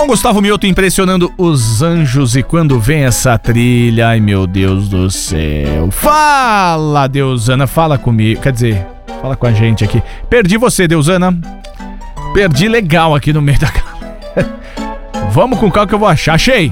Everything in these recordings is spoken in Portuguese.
Com Gustavo Mioto impressionando os anjos. E quando vem essa trilha, ai meu Deus do céu. Fala, Deusana, fala comigo. Quer dizer, fala com a gente aqui. Perdi você, Deusana. Perdi legal aqui no meio da galera. Vamos com qual que eu vou achar. Achei.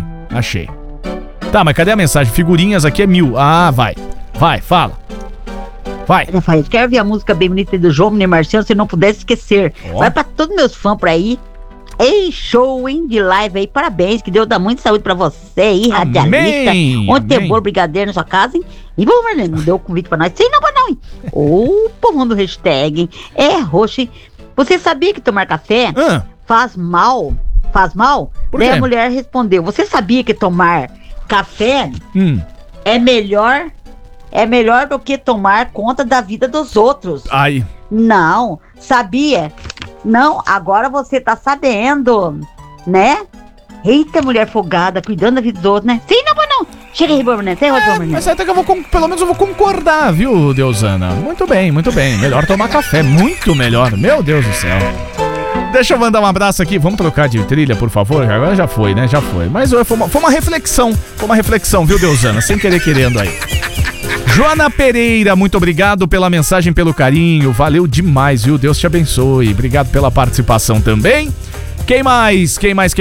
Tá, mas cadê a mensagem? Figurinhas aqui é 1000. Ah, vai, fala. Vai. Rafael, quero ver a música bem bonita do João e Marciano, se não pudesse esquecer. Vai pra todos meus fãs por aí. Ei, show, hein, de live aí. Parabéns, que Deus dá muita saúde pra você aí, radialista. Ontem tem bolo brigadeiro na sua casa, hein? E vamos, Marlene, não deu o convite pra nós. Sei não, hein? Ô, povão do hashtag, hein? É roxo, hein? Você sabia que tomar café faz mal? Faz mal? Daí a mulher respondeu, você sabia que tomar café é melhor do que tomar conta da vida dos outros? Ai. Não, sabia? Não, agora você tá sabendo, né? Eita, mulher folgada, cuidando da vida dos outros, né? Sim, não. Chega aí, Borbornet, mas até que eu vou, pelo menos eu vou concordar, viu, Deusana? Muito bem. Melhor tomar café, muito melhor. Meu Deus do céu. Deixa eu mandar um abraço aqui. Vamos trocar de trilha, por favor? Agora já foi, né? Já foi. Mas foi uma reflexão. Foi uma reflexão, viu, Deusana? Sem querendo aí. Joana Pereira, muito obrigado pela mensagem, pelo carinho. Valeu demais, viu? Deus te abençoe. Obrigado pela participação também. Quem mais?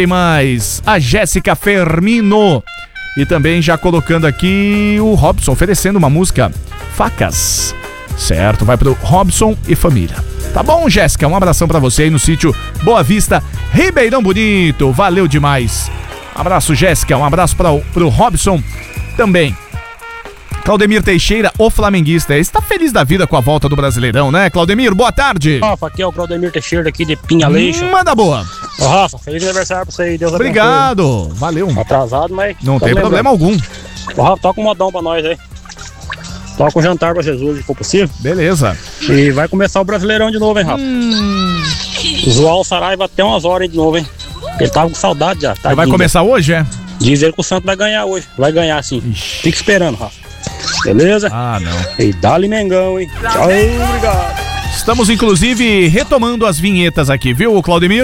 A Jéssica Fermino. E também já colocando aqui o Robson, oferecendo uma música, Facas. Certo, vai pro Robson e família. Tá bom, Jéssica? Um abração pra você aí no sítio Boa Vista, Ribeirão Bonito. Valeu demais. Um abraço, Jéssica. Um abraço pro Robson também. Claudemir Teixeira, o flamenguista. Está feliz da vida com a volta do Brasileirão, né, Claudemir? Boa tarde. Rafa, aqui é o Claudemir Teixeira aqui de Pinhaleixo. Manda boa. Ô, Rafa, feliz aniversário pra você aí. Deus abençoe. Obrigado. Valeu. Atrasado, mas... Não tem problema algum. Ô, Rafa, toca um modão pra nós aí. Toca um jantar pra Jesus, se for possível. Beleza. E vai começar o Brasileirão de novo, hein, Rafa? Zoar o Saraiva até umas horas de novo, hein? Ele tava com saudade já. Vai começar hoje, é? Diz ele que o Santos vai ganhar hoje. Vai ganhar, sim. Ixi. Fica esperando, Rafa. Beleza? Ah, não. E dá-lhe Mengão, hein? Tchau, obrigado. Estamos, inclusive, retomando as vinhetas aqui, viu, Claudemir?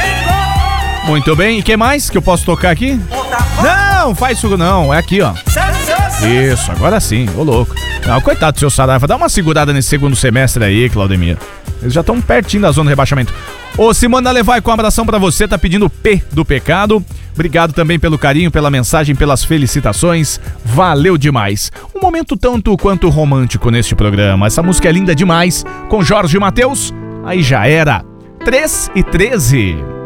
Muito bem. E que mais que eu posso tocar aqui? Não, faz isso não. É aqui, ó. Isso, agora sim. Ô, louco. Não, coitado do seu Saraiva. Dá uma segurada nesse segundo semestre aí, Claudemir. Eles já estão pertinho da zona de rebaixamento. Ô, Simone Levai, com um abração pra você. Tá pedindo P do pecado. Obrigado também pelo carinho, pela mensagem, pelas felicitações. Valeu demais. Um momento tanto quanto romântico neste programa. Essa música é linda demais. Com Jorge Mateus. Aí já era. 3:13.